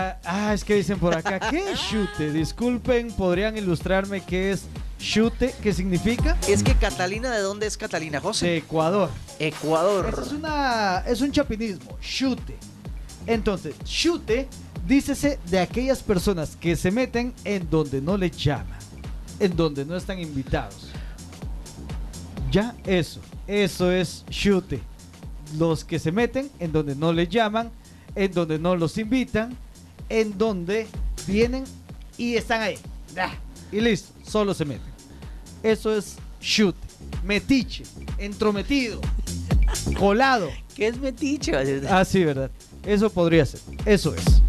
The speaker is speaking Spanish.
Es que dicen por acá, ¿qué es chute? Disculpen, ¿podrían ilustrarme qué es chute? ¿Qué significa? Es que Catalina, ¿de dónde es Catalina, José? De Ecuador. Ecuador. Es un chapinismo, chute. Entonces, chute, dícese de aquellas personas que se meten en donde no les llaman, en donde no están invitados. Ya eso es chute. Los que se meten en donde no les llaman, en donde no los invitan, en donde vienen y están ahí. Y listo, solo se meten. Eso es chute. Metiche, entrometido, colado. ¿Qué es metiche? Ah, sí, ¿verdad? Eso podría ser. Eso es.